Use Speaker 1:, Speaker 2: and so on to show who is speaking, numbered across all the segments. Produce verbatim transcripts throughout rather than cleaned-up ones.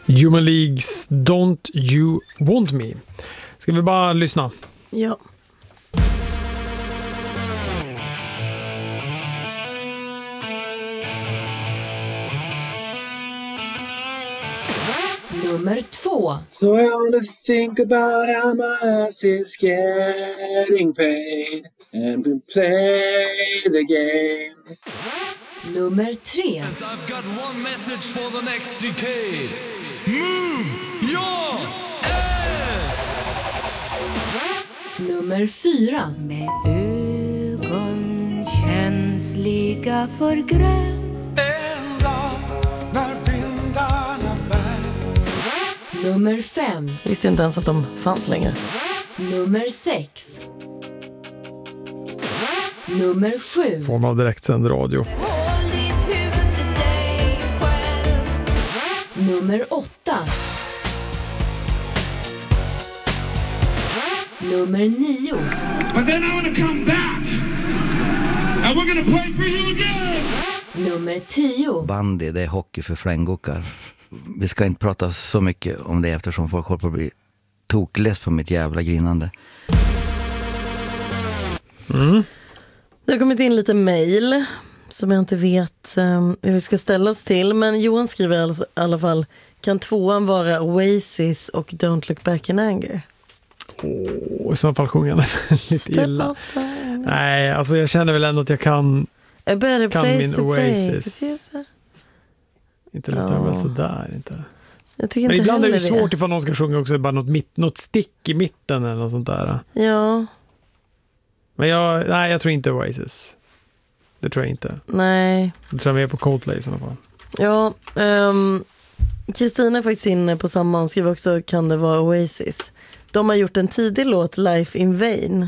Speaker 1: Human Leagues Don't You Want Me. Ska vi bara lyssna?
Speaker 2: Ja.
Speaker 3: Nummer två.
Speaker 4: So I wanna think about how my ass is getting paid and we play the game.
Speaker 3: Nummer tre.
Speaker 5: I've got one message for the next decade. Move your ass!
Speaker 3: Nummer fyra.
Speaker 6: Med ögon känsliga för grönt.
Speaker 5: En dag när vindarna bär.
Speaker 3: Nummer fem.
Speaker 2: Jag visste inte ens att de fanns längre.
Speaker 3: Nummer sex. Nummer sju.
Speaker 1: Form av direktsänd radio.
Speaker 3: Nummer åtta. Nummer nio.
Speaker 7: But then I'm gonna come back and we're gonna play for you again.
Speaker 3: Nummer tio.
Speaker 8: Bandy, det är hockey för flänggockar. Vi ska inte prata så mycket om det eftersom folk håller på att bli tokless på mitt jävla grinande.
Speaker 1: Mm.
Speaker 2: Det har kommit in lite mejl som jag inte vet um, hur vi ska ställa oss till. Men Johan skriver alltså, i alla fall: kan tvåan vara Oasis och Don't Look Back in Anger?
Speaker 1: Oh, i så fall sjunger han väldigt
Speaker 2: Step
Speaker 1: illa.
Speaker 2: outside.
Speaker 1: Nej, alltså jag känner väl ändå att jag kan,
Speaker 2: A better
Speaker 1: kan
Speaker 2: place
Speaker 1: min
Speaker 2: to play.
Speaker 1: Oasis. Inte låter den
Speaker 2: Ja.
Speaker 1: väl sådär inte.
Speaker 2: Jag tycker
Speaker 1: Men
Speaker 2: inte
Speaker 1: ibland är det
Speaker 2: heller
Speaker 1: svårt ifall någon ska sjunga också bara något, mitt, något stick i mitten eller något sånt där.
Speaker 2: Ja,
Speaker 1: Men jag, nej, jag tror inte Oasis. Det tror jag inte.
Speaker 2: nej.
Speaker 1: Jag tror jag är på Coldplay i sådana fall.
Speaker 2: Ja, ehm, Kristina är faktiskt inne på samma. Hon skriver också: kan det vara Oasis? De har gjort en tidig låt, Life in Vain.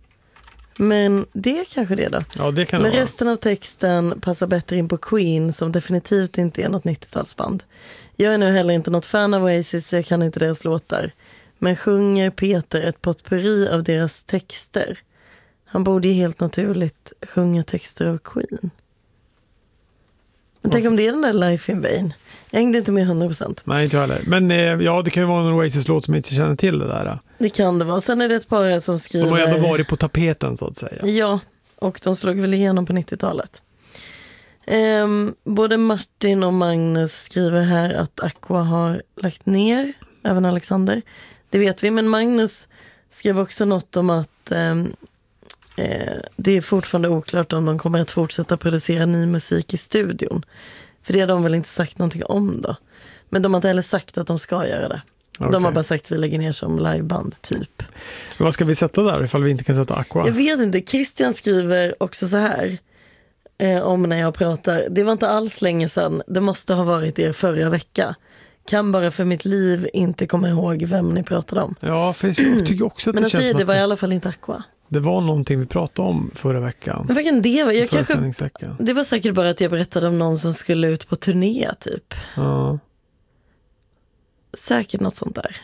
Speaker 2: Men det kanske det då.
Speaker 1: Ja, det kan
Speaker 2: Men
Speaker 1: det vara.
Speaker 2: resten av texten passar bättre in på Queen, som definitivt inte är något nittiotalsband. Jag är nu heller inte något fan av Oasis, så jag kan inte deras låtar. Men sjunger Peter ett potpourri av deras texter? Han borde ju helt naturligt sjunga texter av Queen. Men tänk om det är den där Life in Vain. Jag hängde inte med hundra procent.
Speaker 1: Nej, inte jag heller. Men eh, ja, det kan ju vara en Oasis-låt som jag inte känner till det där.
Speaker 2: Det kan det vara. Sen är det ett par som skriver...
Speaker 1: De har ändå varit på tapeten så att säga.
Speaker 2: Ja, och de slog väl igenom på nittiotalet. Ehm, både Martin och Magnus skriver här att Aqua har lagt ner, även Alexander. Det vet vi, men Magnus skrev också något om att ehm, eh, det är fortfarande oklart om de kommer att fortsätta producera ny musik i studion. För det har de väl inte sagt någonting om då. Men de har inte heller sagt att de ska göra det.
Speaker 1: Okay.
Speaker 2: De har bara sagt att vi lägger ner som liveband typ.
Speaker 1: Men vad ska vi sätta där ifall vi inte kan sätta Aqua?
Speaker 2: Jag vet inte. Christian skriver också så här eh, om när jag pratar. Det var inte alls länge sedan. Det måste ha varit er förra vecka. Kan bara för mitt liv inte komma ihåg vem ni pratade om.
Speaker 1: Ja, för jag tycker också att
Speaker 2: Men
Speaker 1: det
Speaker 2: jag
Speaker 1: känns
Speaker 2: säger,
Speaker 1: som
Speaker 2: det
Speaker 1: att
Speaker 2: var i alla fall inte Aqua.
Speaker 1: det var någonting vi pratade om förra veckan.
Speaker 2: Men vilken det var? Jag
Speaker 1: Förra
Speaker 2: kanske,
Speaker 1: sändningsveckan.
Speaker 2: det var säkert bara att jag berättade om någon som skulle ut på turné typ.
Speaker 1: Ja.
Speaker 2: Säkert något sånt där.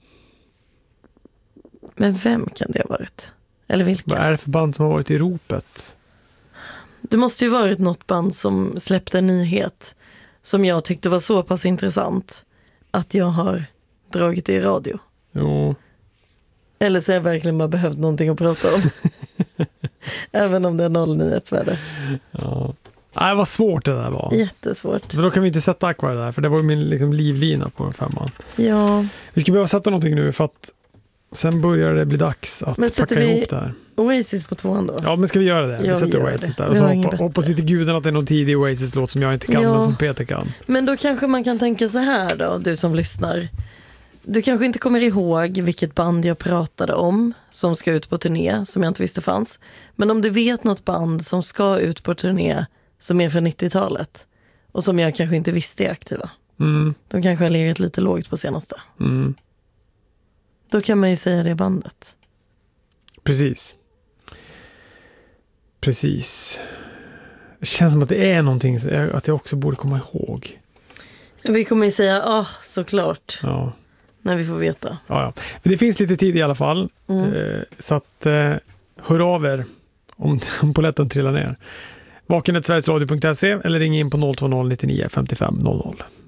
Speaker 2: Men vem kan det ha varit? Eller vilka?
Speaker 1: Vad är det för band som har varit i ropet?
Speaker 2: Det måste ju varit något band som släppte en nyhet som jag tyckte var så pass intressant att jag har dragit det i radio.
Speaker 1: Jo.
Speaker 2: Eller så har jag verkligen bara behövt någonting att prata om. Även om det är noll nyhetsvärde.
Speaker 1: Ja. Nej, vad svårt det där var.
Speaker 2: Jättesvårt.
Speaker 1: För då kan vi inte sätta Aqua där, för det var ju min liksom, livlina på femman.
Speaker 2: Ja.
Speaker 1: Vi ska behöva sätta någonting nu för att sen börjar det bli dags att
Speaker 2: Men
Speaker 1: packa
Speaker 2: sätter vi
Speaker 1: ihop det här.
Speaker 2: Oasis på tvåan då?
Speaker 1: Ja, men ska vi göra det? Vi
Speaker 2: Ja, vi
Speaker 1: sätter
Speaker 2: gör
Speaker 1: Oasis
Speaker 2: det.
Speaker 1: där.
Speaker 2: Vi
Speaker 1: Och så
Speaker 2: har inget
Speaker 1: hoppa,
Speaker 2: bättre.
Speaker 1: hoppas till guden att det är någon tidig Oasis-låt som jag inte kan,
Speaker 2: Ja.
Speaker 1: men som Peter kan.
Speaker 2: Men då kanske man kan tänka så här då, du som lyssnar. Du kanske inte kommer ihåg vilket band jag pratade om som ska ut på turné, som jag inte visste fanns. Men om du vet något band som ska ut på turné som är för nittiotalet och som jag kanske inte visste är aktiva.
Speaker 1: Mm.
Speaker 2: De kanske har legat lite lågt på senaste.
Speaker 1: Mm.
Speaker 2: Då kan man ju säga det bandet.
Speaker 1: Precis. Precis. Det känns som att det är någonting att jag också borde komma ihåg.
Speaker 2: Vi kommer ju säga, ja, ah, såklart.
Speaker 1: Ja.
Speaker 2: När vi får veta.
Speaker 1: Ja, ja. Men det finns lite tid i alla fall.
Speaker 2: Mm.
Speaker 1: Eh, så att eh, hör av er om, om polletten trillar ner. vaken snabel-a sverigesradio punkt se eller ring in på noll två noll nittionio femtiofem noll noll.